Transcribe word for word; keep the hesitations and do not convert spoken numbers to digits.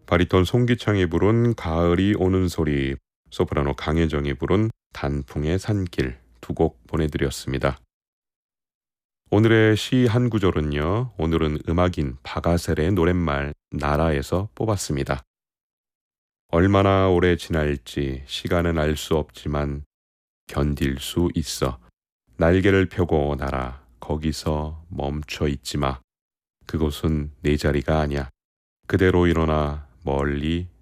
바리톤 송기창이 부른 가을이 오는 소리, 소프라노 강혜정이 부른 단풍의 산길 두 곡 보내드렸습니다. 오늘의 시 한 구절은요. 오늘은 음악인 박아셀의 노랫말 나라에서 뽑았습니다. 얼마나 오래 지날지 시간은 알 수 없지만 견딜 수 있어. 날개를 펴고 날아 거기서 멈춰 있지 마. 그곳은 내 자리가 아니야. 그대로 일어나 멀리